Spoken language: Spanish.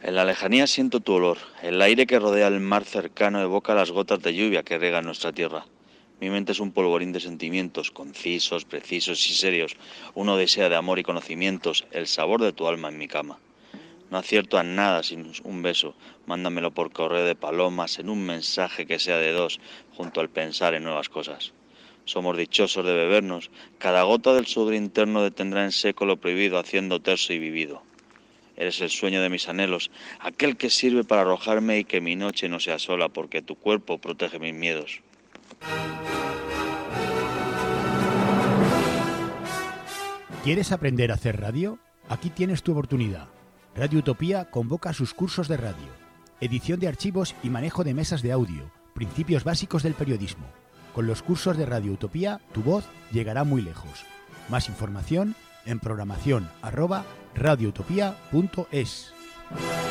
En la lejanía siento tu olor. El aire que rodea el mar cercano evoca las gotas de lluvia que riegan nuestra tierra. Mi mente es un polvorín de sentimientos, concisos, precisos y serios. Uno desea de amor y conocimientos, el sabor de tu alma en mi cama. No acierto a nada sin un beso. Mándamelo por correo de palomas, en un mensaje que sea de dos, junto al pensar en nuevas cosas. Somos dichosos de bebernos. Cada gota del sudor interno detendrá en seco lo prohibido, haciendo terso y vivido. Eres el sueño de mis anhelos, aquel que sirve para arrojarme y que mi noche no sea sola, porque tu cuerpo protege mis miedos. ¿Quieres aprender a hacer radio? Aquí tienes tu oportunidad. Radio Utopía convoca sus cursos de radio, edición de archivos y manejo de mesas de audio, principios básicos del periodismo. Con los cursos de Radio Utopía, tu voz llegará muy lejos. Más información en programación@radioutopía.es.